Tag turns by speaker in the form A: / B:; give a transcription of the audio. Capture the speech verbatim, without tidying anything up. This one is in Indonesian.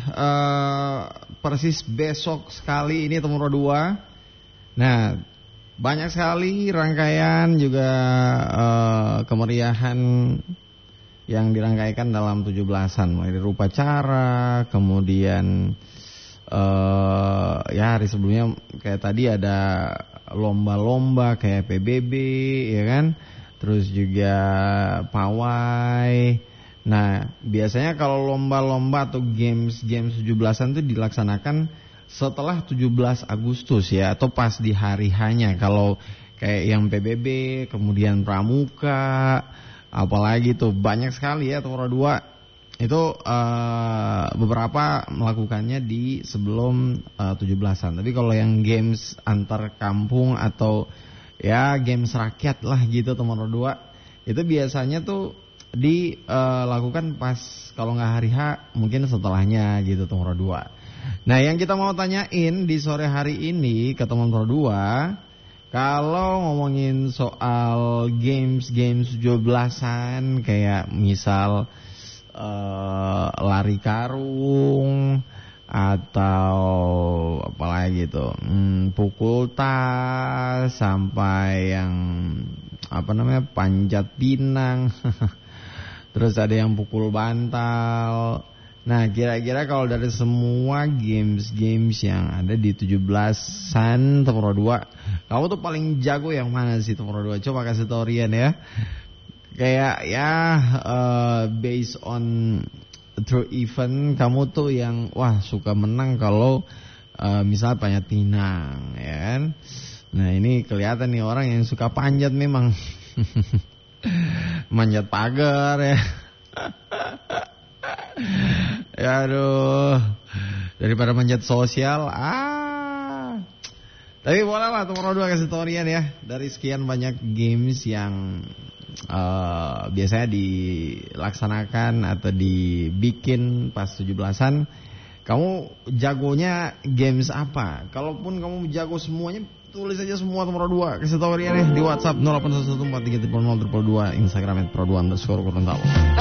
A: uh, persis besok sekali ini Tomoro dua. Nah, banyak sekali rangkaian juga uh, kemeriahan yang dirangkaikan dalam tujuh belasan, mulai dari upacara, kemudian uh, ya hari sebelumnya kayak tadi ada lomba-lomba kayak P B B, ya kan? Terus juga pawai. Nah, biasanya kalau lomba-lomba atau games-games tujuh belasan itu dilaksanakan setelah tujuh belas Agustus ya, atau pas di hari hanya. Kalau kayak yang P B B, kemudian pramuka, apalagi tuh banyak sekali ya Tomoro dua. Itu uh, beberapa melakukannya di sebelum uh, tujuh belasan. Tapi kalau yang games antar kampung atau ya games rakyat lah gitu Tomoro dua, itu biasanya tuh dilakukan uh, pas kalau nggak hari H mungkin setelahnya gitu Tomoro dua. Nah, yang kita mau tanyain di sore hari ini ke Tomoro dua, kalau ngomongin soal games-games tujuh belasan kayak misal uh, lari karung atau apalagi tuh hmm, pukul tas sampai yang apa namanya panjat pinang. Terus ada yang pukul bantal. Nah, kira-kira kalau dari semua games-games yang ada di tujuh belasan Tomoro dua, kamu tuh paling jago yang mana sih Tomoro dua? Coba kasih tau Rian ya. Kayak ya uh, based on true event, kamu tuh yang wah suka menang kalau uh, misal panjat pinang, ya kan? Nah, ini kelihatan nih orang yang suka panjat memang. Manjat pagar ya. Ya aduh, daripada manjat sosial ah. Tapi boleh lah Tomoro dua kasih tau Rian ya. Dari sekian banyak games yang uh, biasanya dilaksanakan atau dibikin pas tujuh belasan, kamu jagonya games apa? Kalaupun kamu jago semuanya, tulis aja semua Tomoro dua. Kasih tau Rian ya di WhatsApp nol delapan satu satu empat tiga nol nol dua dua, Instagram at pro dua underscore Gorontalo.